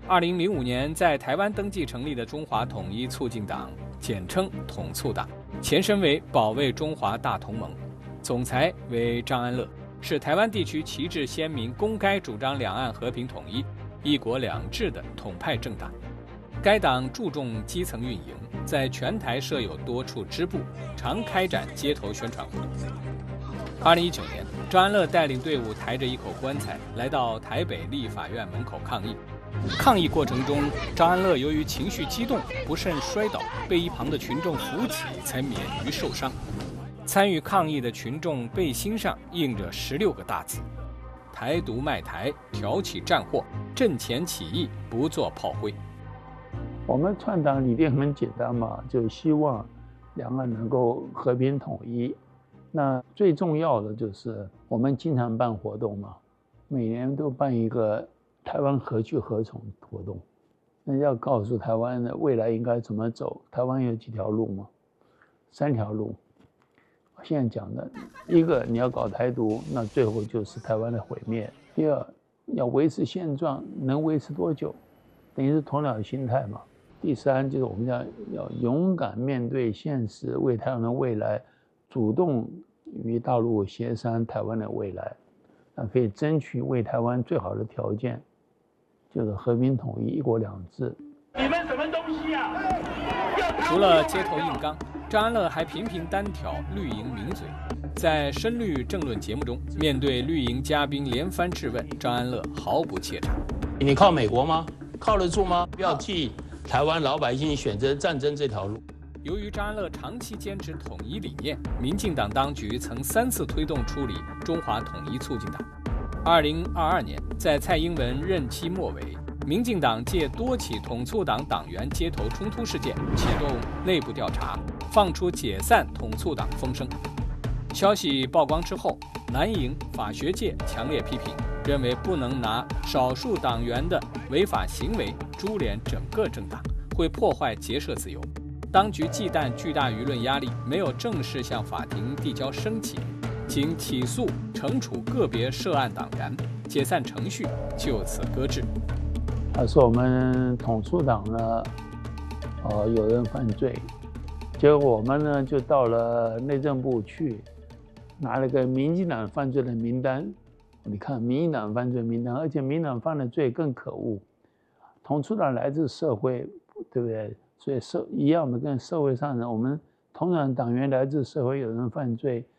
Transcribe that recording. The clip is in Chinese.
2005年在台湾登记成立的中华统一促进党，简称统促党，前身为保卫中华大同盟，总裁为张安乐，是台湾地区旗帜鲜明、公开主张两岸和平统一、一国两制的统派政党。该党注重基层运营，在全台设有多处支部，常开展街头宣传活动。2019年，张安乐带领队伍抬着一口棺材来到台北立法院门口抗议。抗议过程中，张安乐由于情绪激动，不慎摔倒，被一旁的群众扶起，才免于受伤。参与抗议的群众背心上印着16个大字：台独卖台，挑起战祸，阵前起义，不做炮灰。 我们创党理念很简单嘛，就希望两岸能够和平统一。那最重要的就是我们经常办活动嘛，每年都办一个台湾何去何从活动，那要告诉台湾的未来应该怎么走。台湾有几条路吗？3条路。现在讲的，一个你要搞台独，那最后就是台湾的毁灭；第二，要维持现状，能维持多久？等于是鸵鸟心态嘛。第三，就是我们要勇敢面对现实，为台湾的未来主动与大陆协商台湾的未来，那可以争取为台湾最好的条件，就是和平统一、一国两制。 你们什么东西啊？ 除了街头硬刚，张安乐还频频单挑绿营名嘴。在深绿政论节目中，面对绿营嘉宾连番质问，张安乐毫不怯场。 你靠美国吗？靠得住吗？不要替台湾老百姓选择战争这条路。 由于张安乐长期坚持统一理念，民进党当局曾3次推动处理中华统一促进党。2022年，在蔡英文任期末尾，民进党借多起统促党党员街头冲突事件，启动内部调查，放出解散统促党风声。消息曝光之后，蓝营法学界强烈批评，认为不能拿少数党员的违法行为株连整个政党，会破坏结社自由。当局忌惮巨大舆论压力，没有正式向法庭递交申请，仅起诉惩处个别涉案党员，解散程序就此搁置。 他说我们统促党呢，有人犯罪，结果我们呢就到了内政部去，拿了个民进党犯罪的名单。你看民进党犯罪名单，而且民进党犯的罪更可恶。统促党来自社会，对不对？所以一样的跟社会上人，我们同党党员来自社会，有人犯罪，